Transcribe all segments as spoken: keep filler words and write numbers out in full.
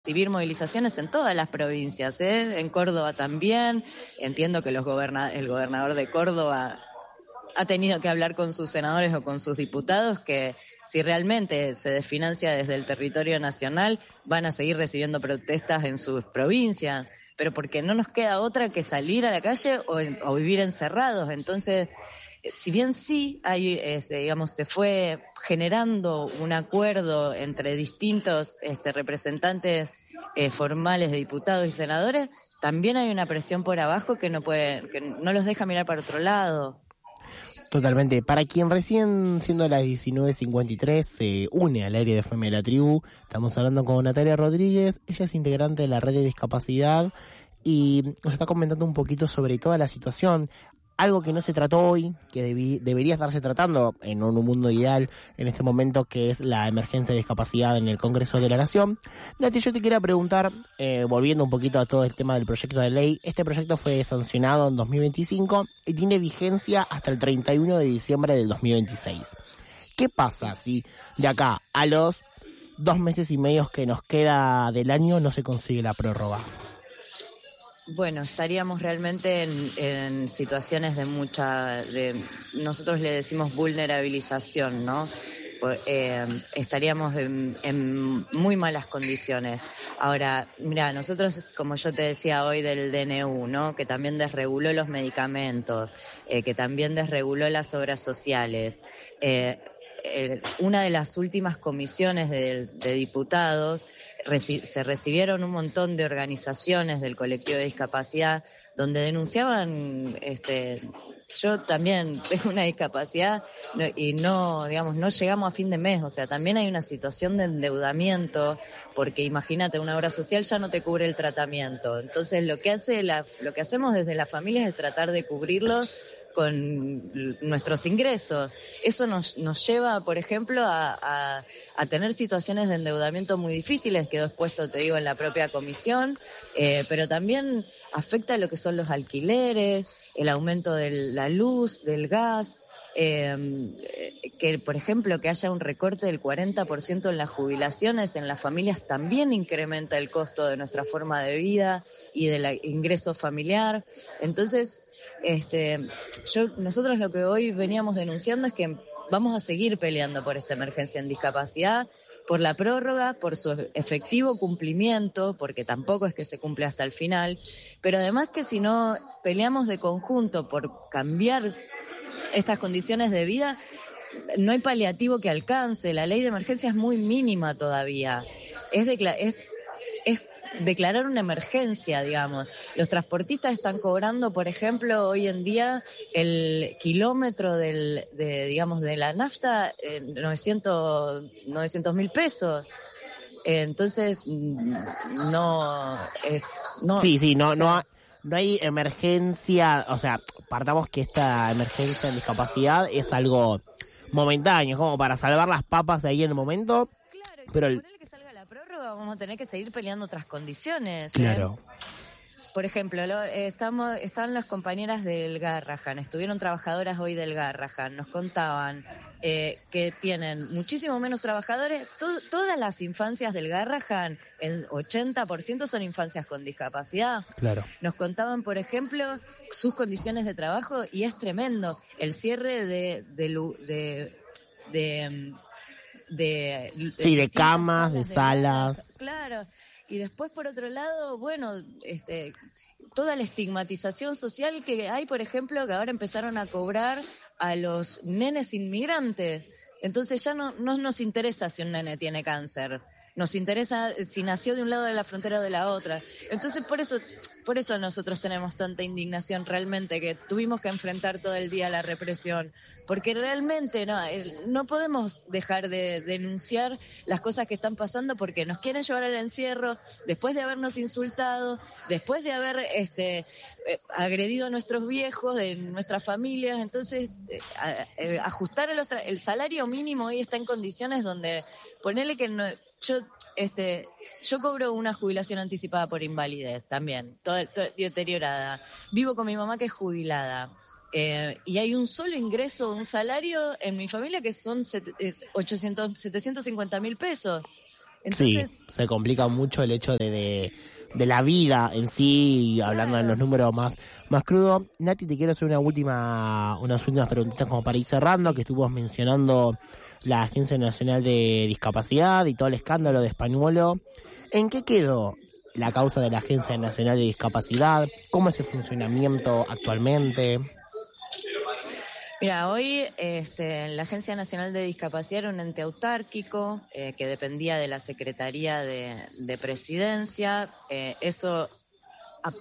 recibir movilizaciones en todas las provincias, ¿eh? En Córdoba también. Entiendo que los goberna- el gobernador de Córdoba ha tenido que hablar con sus senadores o con sus diputados que si realmente se desfinancia desde el territorio nacional van a seguir recibiendo protestas en sus provincias, pero porque no nos queda otra que salir a la calle o, o vivir encerrados. Entonces, si bien sí hay, este, digamos, se fue generando un acuerdo entre distintos este, representantes eh, formales de diputados y senadores, también hay una presión por abajo que no puede, que no los deja mirar para otro lado. Totalmente. Para quien recién, siendo las diecinueve cincuenta y tres, se une al aire de F M de la Tribu, estamos hablando con Natalia Rodríguez. Ella es integrante de la red de discapacidad y nos está comentando un poquito sobre toda la situación. Algo que no se trató hoy, que debí, debería estarse tratando en un mundo ideal en este momento, que es la emergencia de discapacidad en el Congreso de la Nación. Nati, yo te quería preguntar, eh, volviendo un poquito a todo el tema del proyecto de ley, este proyecto fue sancionado en dos mil veinticinco y tiene vigencia hasta el treinta y uno de diciembre del dos mil veintiséis. ¿Qué pasa si de acá a los dos meses y medio que nos queda del año no se consigue la prórroga? Bueno, estaríamos realmente en, en situaciones de mucha, de, nosotros le decimos vulnerabilización, ¿no? Eh, estaríamos en, en muy malas condiciones. Ahora, mira, nosotros, como yo te decía hoy del D N U, ¿no? Que también desreguló los medicamentos, eh, que también desreguló las obras sociales. Eh, eh, una de las últimas comisiones de, de diputados reci- se recibieron un montón de organizaciones del colectivo de discapacidad donde denunciaban, este, yo también tengo una discapacidad no, y no, digamos, no llegamos a fin de mes, o sea, también hay una situación de endeudamiento, porque imagínate, una obra social ya no te cubre el tratamiento, entonces lo que hace la, lo que hacemos desde la familia es tratar de cubrirlo con nuestros ingresos. Eso nos, nos lleva, por ejemplo, a, a, a tener situaciones de endeudamiento muy difíciles, quedó expuesto, te digo, en la propia comisión, eh, pero también afecta lo que son los alquileres, el aumento de la luz, del gas, eh, que, por ejemplo, que haya un recorte del cuarenta por ciento en las jubilaciones en las familias también incrementa el costo de nuestra forma de vida y del ingreso familiar. Entonces, este, yo, nosotros lo que hoy veníamos denunciando es que vamos a seguir peleando por esta emergencia en discapacidad, por la prórroga, por su efectivo cumplimiento, porque tampoco es que se cumple hasta el final, pero además que si no peleamos de conjunto por cambiar estas condiciones de vida, no hay paliativo que alcance. La ley de emergencia es muy mínima todavía. Es, decla- es, es declarar una emergencia, digamos. Los transportistas están cobrando, por ejemplo, hoy en día el kilómetro del, de, digamos, de la nafta, eh, novecientos mil pesos. Eh, entonces, no, eh, no. Sí, sí, no, o sea, no, ha, no hay emergencia, o sea, partamos que esta emergencia en discapacidad es algo momentáneo, como para salvar las papas de ahí en el momento. Claro, pero y el... ponerle que salga la prórroga, vamos a tener que seguir peleando otras condiciones. Claro. ¿eh? Por ejemplo, lo, eh, estamos, estaban las compañeras del Garrahan, estuvieron trabajadoras hoy del Garrahan, nos contaban eh, que tienen muchísimo menos trabajadores. To- todas las infancias del Garrahan, el ochenta por ciento son infancias con discapacidad. Claro. Nos contaban, por ejemplo, sus condiciones de trabajo y es tremendo. El cierre de... de, lu- de, de De, de sí, de distintas camas, de salas. De claro. Y después, por otro lado, bueno, este, toda la estigmatización social que hay, por ejemplo, que ahora empezaron a cobrar a los nenes inmigrantes. Entonces ya no, no nos interesa si un nene tiene cáncer. Nos interesa si nació de un lado de la frontera o de la otra. Entonces, por eso, por eso nosotros tenemos tanta indignación realmente, que tuvimos que enfrentar todo el día la represión. Porque realmente no, no podemos dejar de denunciar las cosas que están pasando porque nos quieren llevar al encierro después de habernos insultado, después de haber este, eh, agredido a nuestros viejos, de nuestras familias. Entonces, eh, eh, ajustar el, el salario mínimo hoy está en condiciones donde ponerle que no... Yo, este, yo cobro una jubilación anticipada por invalidez también, toda, toda deteriorada. Vivo con mi mamá que es jubilada. Eh, y hay un solo ingreso, un salario en mi familia que son set, ochocientos, setecientos cincuenta mil pesos. Entonces, sí, se complica mucho el hecho de, de, de la vida en sí, hablando claro. de los números más, más crudos. Nati, te quiero hacer una última, unas últimas preguntitas como para ir cerrando, sí. que estuvimos mencionando la Agencia Nacional de Discapacidad y todo el escándalo de Españuelo. ¿En qué quedó la causa de la Agencia Nacional de Discapacidad? ¿Cómo es el funcionamiento actualmente? Mira, hoy este, la Agencia Nacional de Discapacidad era un ente autárquico eh, que dependía de la Secretaría de, de Presidencia. Eh, eso a,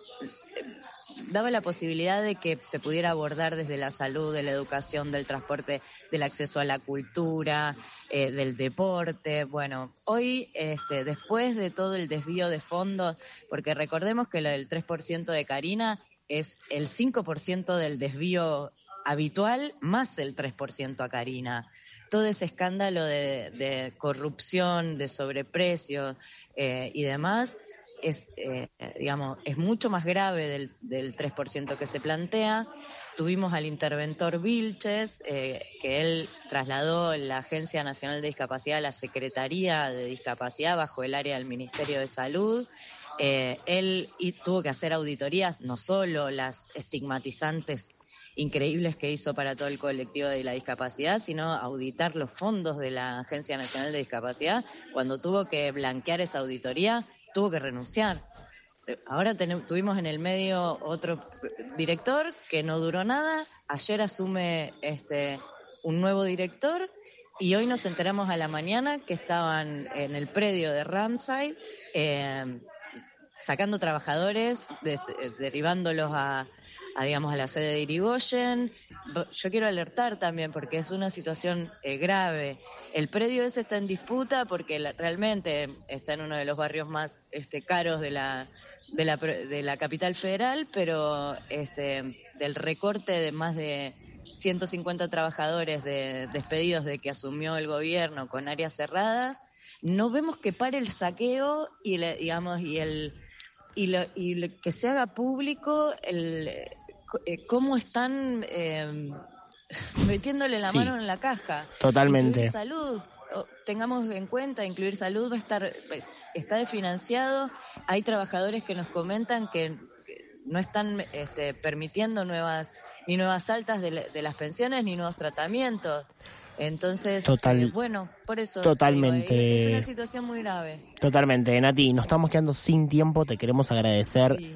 daba la posibilidad de que se pudiera abordar desde la salud, de la educación, del transporte, del acceso a la cultura, eh, del deporte. Bueno, hoy, este, después de todo el desvío de fondos, porque recordemos que lo del tres por ciento de Carina es el cinco por ciento del desvío habitual más el tres por ciento a Carina. Todo ese escándalo de, de corrupción, de sobreprecios eh, y demás es, eh, digamos, es mucho más grave del, del tres por ciento que se plantea. Tuvimos al interventor Vilches, eh, que él trasladó la Agencia Nacional de Discapacidad a la Secretaría de Discapacidad bajo el área del Ministerio de Salud. Eh, él y tuvo que hacer auditorías, no solo las estigmatizantes increíbles que hizo para todo el colectivo de la discapacidad, sino auditar los fondos de la Agencia Nacional de Discapacidad. Cuando tuvo que blanquear esa auditoría, tuvo que renunciar. Ahora ten, tuvimos en el medio otro director que no duró nada. Ayer asume este un nuevo director y hoy nos enteramos a la mañana que estaban en el predio de Ramsay eh, sacando trabajadores, de, de, derivándolos a A, digamos, a la sede de Irigoyen. Yo quiero alertar también porque es una situación eh, grave. El predio ese está en disputa porque la, realmente está en uno de los barrios más este, caros de la, de la de la capital federal, pero este del recorte de más de ciento cincuenta trabajadores de, despedidos de que asumió el gobierno con áreas cerradas, no vemos que pare el saqueo y le, digamos y el y lo, y lo, que se haga público el eh, cómo están eh, metiéndole la sí, mano en la caja. Totalmente. Incluir salud, tengamos en cuenta, incluir salud va a estar, está desfinanciado. Hay trabajadores que nos comentan que no están este, permitiendo nuevas ni nuevas altas de, de las pensiones ni nuevos tratamientos. Entonces, Total, eh, bueno, por eso totalmente, digo, es una situación muy grave. Totalmente, Nati, nos estamos quedando sin tiempo, te queremos agradecer sí.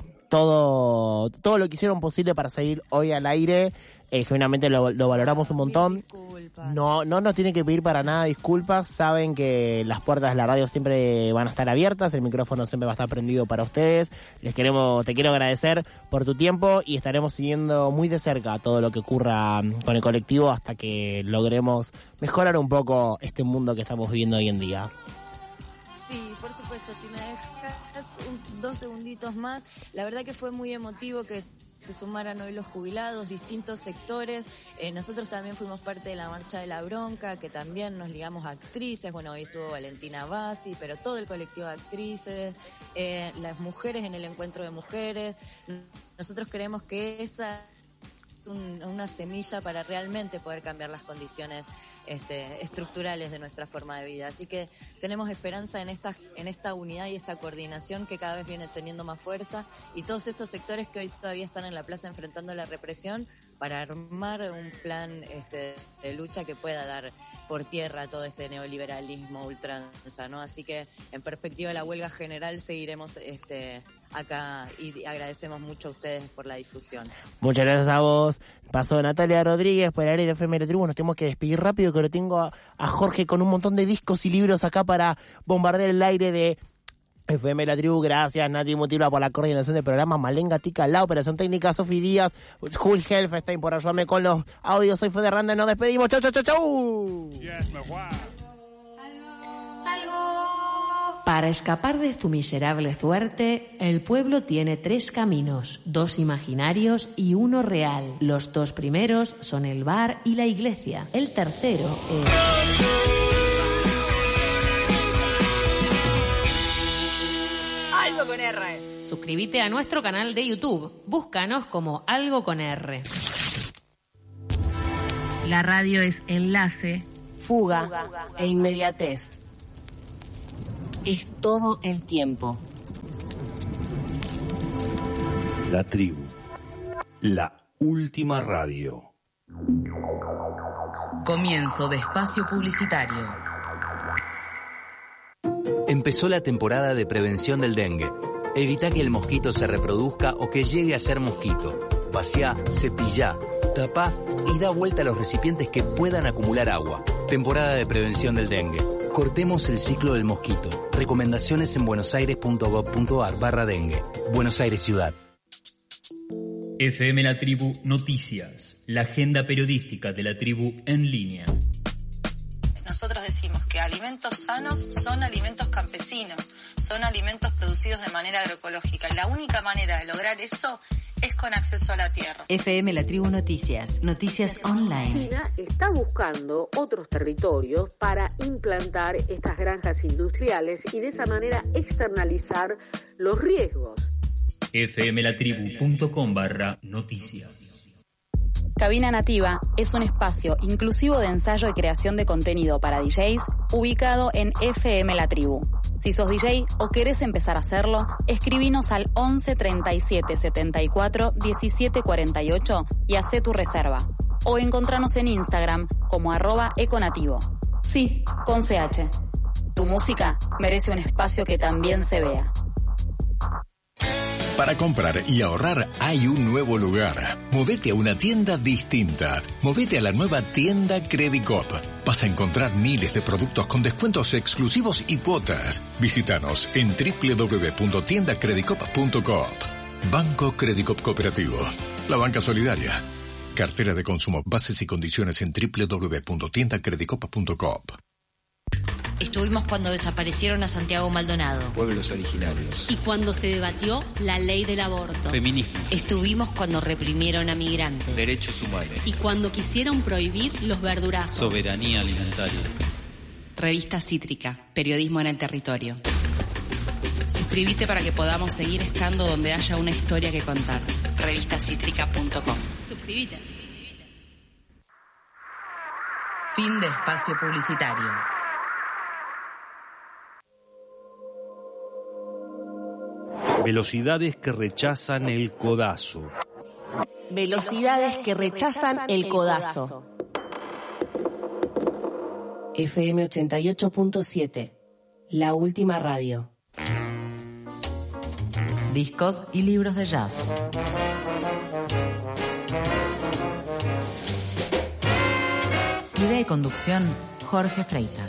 todo todo lo que hicieron posible para salir hoy al aire, eh, genuinamente lo, lo valoramos un montón. No no nos tienen que pedir para nada disculpas, saben que las puertas de la radio siempre van a estar abiertas, el micrófono siempre va a estar prendido para ustedes. Les queremos, te quiero agradecer por tu tiempo y estaremos siguiendo muy de cerca todo lo que ocurra con el colectivo hasta que logremos mejorar un poco este mundo que estamos viviendo hoy en día. Sí, por supuesto, si me dejas un, dos segunditos más, la verdad que fue muy emotivo que se sumaran hoy los jubilados, distintos sectores. Eh, nosotros también fuimos parte de la Marcha de la Bronca, que también nos ligamos a actrices. Bueno, hoy estuvo Valentina Bassi, pero todo el colectivo de actrices, eh, las mujeres en el encuentro de mujeres. Nosotros creemos que esa es un, una semilla para realmente poder cambiar las condiciones este, estructurales de nuestra forma de vida. Así que tenemos esperanza en esta, en esta unidad y esta coordinación que cada vez viene teniendo más fuerza, y todos estos sectores que hoy todavía están en la plaza enfrentando la represión para armar un plan este, de lucha que pueda dar por tierra todo este neoliberalismo ultranza, ¿no? Así que en perspectiva de la huelga general seguiremos este acá y agradecemos mucho a ustedes por la difusión. Muchas gracias a vos. Pasó Natalia Rodríguez por el área de F M La Tribu. Nos tenemos que despedir rápido, que ahora tengo a, a Jorge con un montón de discos y libros acá para bombardear el aire de F M La Tribu. Gracias, Nati Mutilva, por la coordinación del programa. Malenga Tica, la operación técnica. Sofi Díaz, Jul Helfestein por ayudarme con los audios. Soy Fede Randa, nos despedimos. Chau, chau, chau, chau. Yes, Para escapar de tu miserable suerte, el pueblo tiene tres caminos, dos imaginarios y uno real. Los dos primeros son el bar y la iglesia. El tercero es... Algo con R. Suscríbete a nuestro canal de YouTube. Búscanos como Algo con R. La radio es enlace, fuga, fuga e inmediatez. es todo el tiempo. La tribu, la última radio. Comienzo de espacio publicitario. Empezó la temporada de prevención del dengue. Evita que el mosquito se reproduzca o que llegue a ser mosquito. Vaciá, cepillá, tapá y da vuelta a los recipientes que puedan acumular agua. Temporada de prevención del dengue. Cortemos el ciclo del mosquito. Recomendaciones en buenosaires.gov.ar barra dengue. Buenos Aires Ciudad. F M La Tribu Noticias, la agenda periodística de la tribu en línea. Nosotros decimos que alimentos sanos son alimentos campesinos, son alimentos producidos de manera agroecológica. Y la única manera de lograr eso es con acceso a la tierra. F M La Tribu Noticias, noticias online. China está buscando otros territorios para implantar estas granjas industriales y de esa manera externalizar los riesgos. fmlatribu.com barra noticias. Cabina Nativa es un espacio inclusivo de ensayo y creación de contenido para D Js ubicado en F M La Tribu. Si sos D J o querés empezar a hacerlo, escribinos al once treinta y siete setenta y cuatro diecisiete cuarenta y ocho y hacé tu reserva. O encontranos en Instagram como arroba econativo. Sí, con C H. Tu música merece un espacio que también se vea. Para comprar y ahorrar hay un nuevo lugar. Movete a una tienda distinta. Movete a la nueva tienda Credicop. Vas a encontrar miles de productos con descuentos exclusivos y cuotas. Visítanos en doble u doble u doble u punto tienda credicop punto coop. Banco Credicop Cooperativo. La banca solidaria. Cartera de consumo. Bases y condiciones en doble u doble u doble u punto tienda credicop punto coop. Estuvimos cuando desaparecieron a Santiago Maldonado. Pueblos originarios. Y cuando se debatió la ley del aborto. Feminismo. Estuvimos cuando reprimieron a migrantes. Derechos humanos. Y cuando quisieron prohibir los verdurazos. Soberanía alimentaria. Revista Cítrica, periodismo en el territorio. Suscríbete para que podamos seguir estando donde haya una historia que contar. revista cítrica punto com. Suscríbete. Fin de espacio publicitario. Velocidades que rechazan el codazo. Velocidades que rechazan el codazo. F M ochenta y ocho punto siete, la última radio. Discos y libros de jazz. Idea y conducción, Jorge Freitas.